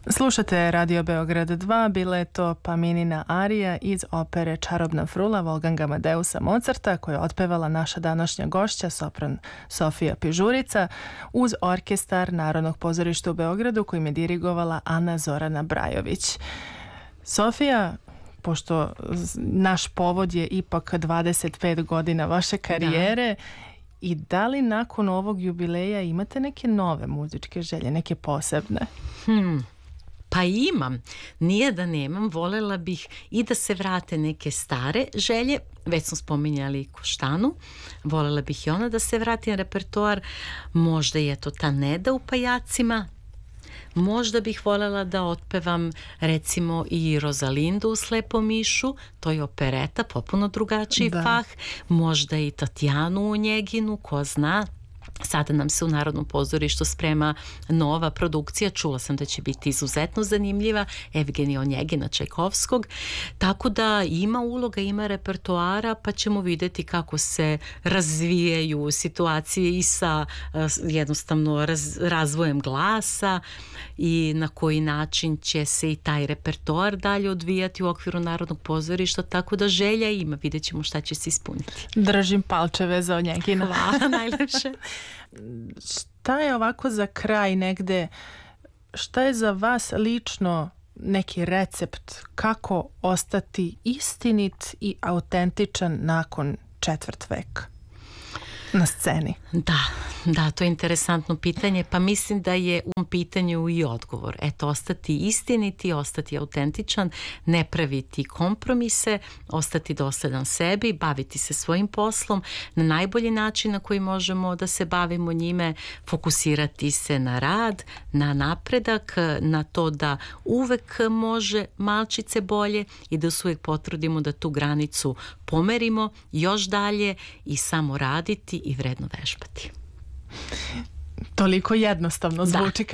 Slušate Radio Beograd 2, bila je to Paminina arija iz opere Čarobna frula Wolfganga Amadeusa Mozarta koju je otpevala naša današnja gošća, sopran Sofija Pižurica, uz orkestar Narodnog pozorišta u Beogradu kojim je dirigovala Ana Zorana Brajović. Sofija, pošto naš povod je ipak 25 godina vaše karijere, i da li nakon ovog jubileja imate neke nove muzičke želje, neke posebne? Pa imam, nije da nemam, volela bih i da se vrate neke stare želje, već smo spominjali Koštanu, volela bih i ona da se vrati na repertoar, možda je to ta Neda u Pajacima, možda bih voljela da otpevam recimo i Rozalindu u Slepom mišu, to je opereta, popuno drugačiji fah, možda i Tatjanu u Njeginu, ko zna. Sada nam se u Narodnom pozorištu sprema nova produkcija, čula sam da će biti izuzetno zanimljiva, Evgenija Onjegina Čajkovskog, tako da ima uloga, ima repertoara, pa ćemo vidjeti kako se razvijaju situacije i sa jednostavno razvojem glasa i na koji način će se i taj repertoar dalje odvijati u okviru Narodnog pozorišta, tako da želja ima, vidjet ćemo šta će se ispuniti. Držim palčeve za Onjegina. Hvala, najlepše. Šta je ovako za kraj negde, šta je za vas lično neki recept kako ostati istinit i autentičan nakon četvrt veka na sceni? Da, to je interesantno pitanje, pa mislim da je u pitanju i odgovor. Eto, ostati istiniti, ostati autentičan, ne praviti kompromise, ostati dosledan sebi, baviti se svojim poslom na najbolji način na koji možemo da se bavimo njime, fokusirati se na rad, na napredak, na to da uvek može malčice bolje i da se uvek potrudimo da tu granicu pomerimo još dalje i samo raditi i vredno vežbati. Toliko jednostavno zvuči